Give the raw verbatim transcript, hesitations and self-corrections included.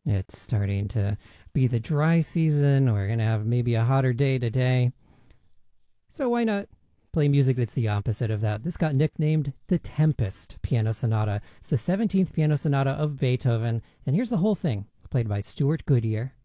It's starting to be the dry season. We're going to have maybe a hotter day today. So why not play music that's the opposite of that? This got nicknamed the Tempest Piano Sonata. It's the seventeenth Piano Sonata of Beethoven. And here's the whole thing, played by Stuart Goodyear.